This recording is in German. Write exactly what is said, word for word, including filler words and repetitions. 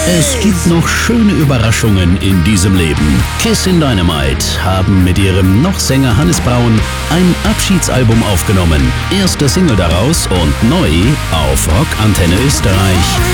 Es gibt noch schöne Überraschungen in diesem Leben. Kissin' Dynamite haben mit ihrem noch Sänger Hannes Braun ein Abschiedsalbum aufgenommen. Erste Single daraus und neu auf Rock Antenne Österreich.